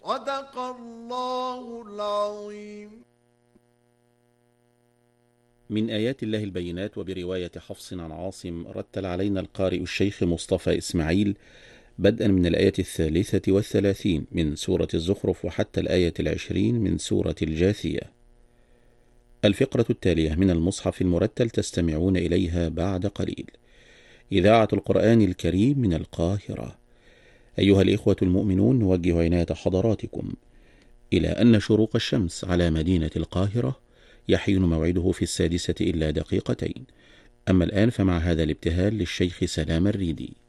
صدق الله العظيم. من آيات الله البينات، وبرواية حفص عن عاصم، رتل علينا القارئ الشيخ مصطفى إسماعيل بدءا من الآية 33 من سورة الزخرف وحتى الآية 20 من سورة الجاثية. الفقرة التالية من المصحف المرتل تستمعون إليها بعد قليل. إذاعة القرآن الكريم من القاهرة. أيها الإخوة المؤمنون، نوجه عناية حضراتكم إلى أن شروق الشمس على مدينة القاهرة يحين موعده في 6:02. أما الآن فمع هذا الابتهال للشيخ سلام الريدي.